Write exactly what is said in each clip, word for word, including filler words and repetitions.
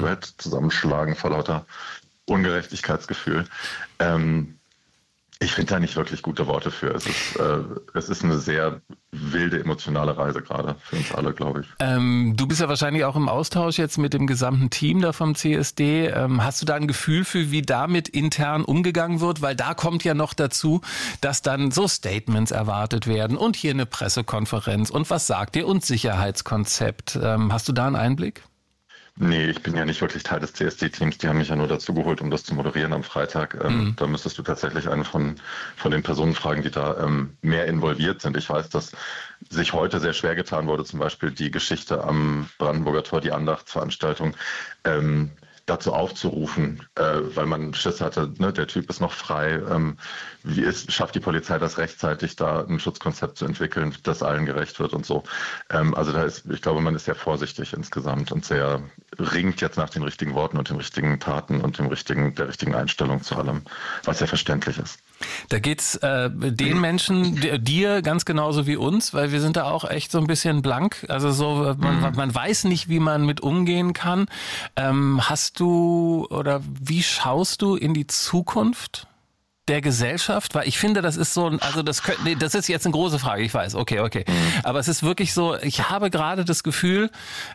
komplett zusammenschlagen vor lauter Ungerechtigkeitsgefühl. Ähm, Ich finde da nicht wirklich gute Worte für. Es ist, äh, es ist eine sehr wilde, emotionale Reise gerade für uns alle, glaube ich. Ähm, du bist ja wahrscheinlich auch im Austausch jetzt mit dem gesamten Team da vom C S D. Ähm, hast du da ein Gefühl für, wie damit intern umgegangen wird? Weil da kommt ja noch dazu, dass dann so Statements erwartet werden und hier eine Pressekonferenz und was sagt ihr und Sicherheitskonzept. Ähm, hast du da einen Einblick? Nee, ich bin ja nicht wirklich Teil des C S D-Teams. Die haben mich ja nur dazu geholt, um das zu moderieren am Freitag. Ähm, mhm. Da müsstest du tatsächlich eine von, von den Personen fragen, die da ähm, mehr involviert sind. Ich weiß, dass sich heute sehr schwer getan wurde, zum Beispiel die Geschichte am Brandenburger Tor, die Andachtsveranstaltung, ähm, dazu aufzurufen, äh, weil man Schiss hatte, ne, der Typ ist noch frei. Ähm, wie ist, schafft die Polizei das rechtzeitig, da ein Schutzkonzept zu entwickeln, das allen gerecht wird und so. Ähm, also da ist, ich glaube, man ist sehr vorsichtig insgesamt und sehr ringt jetzt nach den richtigen Worten und den richtigen Taten und dem richtigen, der richtigen Einstellung zu allem, was ja verständlich ist. Da geht's äh, den Menschen, dir ganz genauso wie uns, weil wir sind da auch echt so ein bisschen blank. Also so, man, mhm. man weiß nicht, wie man mit umgehen kann. Ähm, hast du oder wie schaust du in die Zukunft der Gesellschaft? Weil ich finde, das ist so, also das könnte, nee, das ist jetzt eine große Frage, ich weiß, okay, okay. Mhm. Aber es ist wirklich so, ich habe gerade das Gefühl,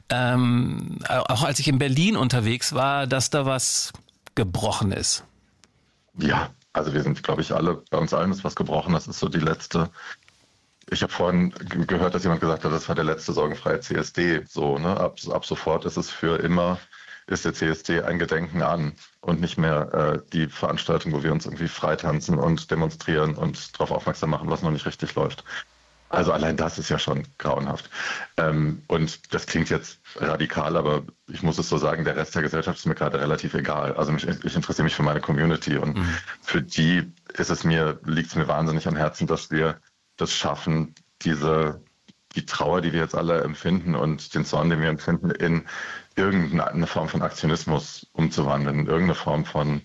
ähm, auch als ich in Berlin unterwegs war, dass da was gebrochen ist. Ja. Also wir sind, glaube ich, alle, bei uns allen ist was gebrochen. Das ist so die letzte, ich habe vorhin g- gehört, dass jemand gesagt hat, das war der letzte sorgenfreie C S D. So, ne? Ab, ab sofort ist es für immer, ist der C S D ein Gedenken an und nicht mehr äh, die Veranstaltung, wo wir uns irgendwie freitanzen und demonstrieren und darauf aufmerksam machen, was noch nicht richtig läuft. Also allein das ist ja schon grauenhaft. Ähm, und das klingt jetzt radikal, aber ich muss es so sagen, der Rest der Gesellschaft ist mir gerade relativ egal. Also mich, ich interessiere mich für meine Community und mhm. für die ist es mir, liegt es mir wahnsinnig am Herzen, dass wir das schaffen, diese, die Trauer, die wir jetzt alle empfinden und den Zorn, den wir empfinden, in irgendeine Form von Aktionismus umzuwandeln, in irgendeine Form von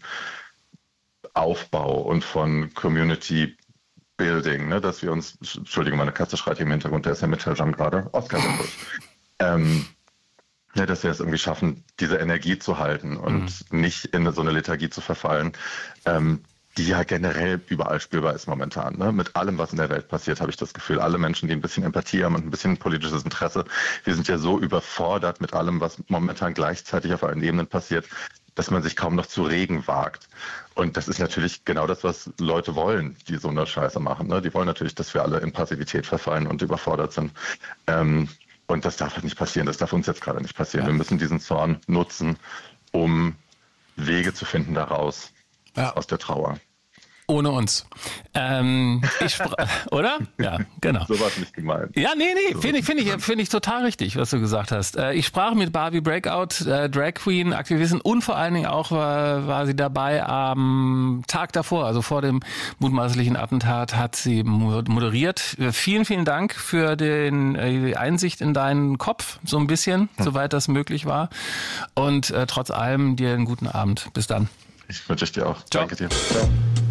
Aufbau und von Community Building, ne, dass wir uns, Entschuldigung, meine Katze schreit hier im Hintergrund, der ist ja Mitteljan gerade, Oscar sind durch. ähm, ja, dass wir es irgendwie schaffen, diese Energie zu halten und mhm. nicht in so eine Lethargie zu verfallen, ähm, die ja generell überall spürbar ist momentan. Ne? Mit allem, was in der Welt passiert, habe ich das Gefühl, alle Menschen, die ein bisschen Empathie haben und ein bisschen politisches Interesse, wir sind ja so überfordert mit allem, was momentan gleichzeitig auf allen Ebenen passiert, dass man sich kaum noch zu regen wagt. Und das ist natürlich genau das, was Leute wollen, die so eine Scheiße machen. Ne? Die wollen natürlich, dass wir alle in Passivität verfallen und überfordert sind. Ähm, und das darf halt nicht passieren. Das darf uns jetzt gerade nicht passieren. Ja. Wir müssen diesen Zorn nutzen, um Wege zu finden daraus, ja. aus der Trauer. Ohne uns. Ähm, ich spra- oder? Ja, genau. So war es nicht gemeint. Ja, nee, nee, so finde ich, finde ich, finde ich total richtig, was du gesagt hast. Äh, ich sprach mit Barbie Breakout, äh, Drag Queen, Aktivistin und vor allen Dingen auch war, war sie dabei am Tag davor, also vor dem mutmaßlichen Attentat hat sie moderiert. Äh, vielen, vielen Dank für den, äh, die Einsicht in deinen Kopf, so ein bisschen, hm. soweit das möglich war. Und äh, trotz allem dir einen guten Abend. Bis dann. Ich wünsche dir auch. Ciao. Danke dir. Ciao.